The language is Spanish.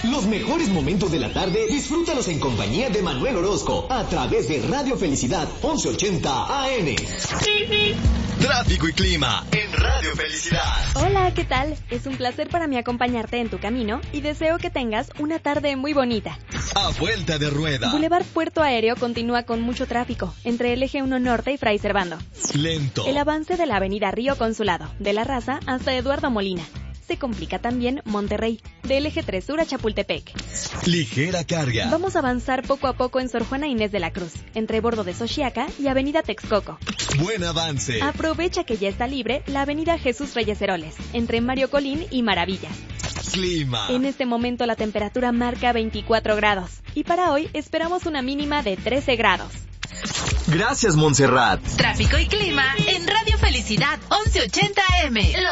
Los mejores momentos de la tarde, disfrútalos en compañía de Manuel Orozco, a través de Radio Felicidad 1180 AM. Tráfico y clima en Radio Felicidad. Hola, ¿qué tal? Es un placer para mí acompañarte en tu camino y deseo que tengas una tarde muy bonita. A vuelta de rueda. Boulevard Puerto Aéreo continúa con mucho tráfico entre el eje 1 Norte y Fray Servando. Lento. El avance de la avenida Río Consulado, de La Raza hasta Eduardo Molina. Se complica también Monterrey, del eje 3 Sur a Chapultepec. Ligera carga. Vamos a avanzar poco a poco en Sor Juana Inés de la Cruz, entre Bordo de Xochiaca y avenida Texcoco. Buen avance. Aprovecha que ya está libre la avenida Jesús Reyes Heroles, entre Mario Colín y Maravillas. Clima. En este momento la temperatura marca 24 grados y para hoy esperamos una mínima de 13 grados. Gracias, Montserrat. Tráfico y clima en Radio Felicidad 1180 AM.